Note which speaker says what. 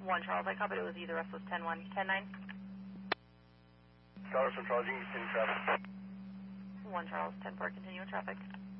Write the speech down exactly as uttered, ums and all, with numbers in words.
Speaker 1: one Charles, I copied it was either restless ten one, ten nine.
Speaker 2: Charles from Charles, you can continue traffic.
Speaker 1: one Charles, ten four, continue traffic.